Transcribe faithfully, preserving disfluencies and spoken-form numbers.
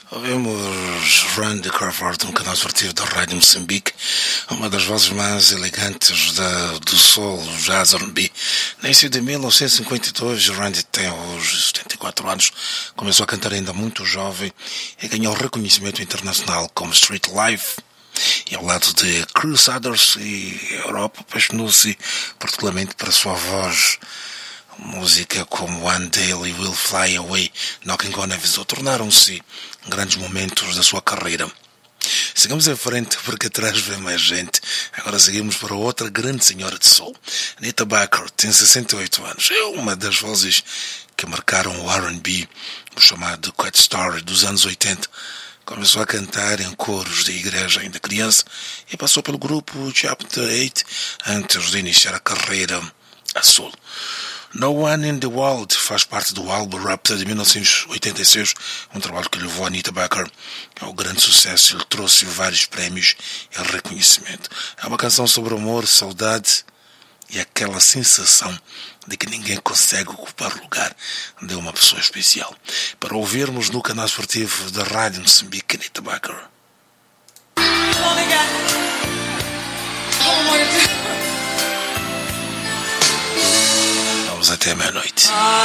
Ouvimos Randy Crawford, um canal esportivo da Rádio Moçambique, uma das vozes mais elegantes da, do soul, jazz R and B. Nascido em mil novecentos e cinquenta e dois, Randy tem hoje setenta e quatro anos, começou a cantar ainda muito jovem e ganhou reconhecimento internacional como Street Life. E ao lado de Crusaders e Europa, apaixonou-se particularmente para a sua voz. Música como One Day We Will Fly Away, Knocking on Heaven's Door tornaram-se grandes momentos da sua carreira. Seguimos em frente porque atrás vem mais gente. Agora seguimos para outra grande senhora de soul. Anita Baker tem sessenta e oito anos. É uma das vozes que marcaram o R and B, o chamado Cat Story dos anos oitenta. Começou a cantar em coros de igreja ainda criança e passou pelo grupo Chapter oito antes de iniciar a carreira a solo. No One in the World faz parte do álbum Rapture de mil novecentos e oitenta e seis, um trabalho que levou a Anita Baker ao grande sucesso e lhe trouxe vários prémios e reconhecimento. É uma canção sobre amor, saudade e aquela sensação de que ninguém consegue ocupar o lugar de uma pessoa especial. Para ouvirmos no canal esportivo da Rádio Moçambique, Anita Baker. Vamos até meia-noite.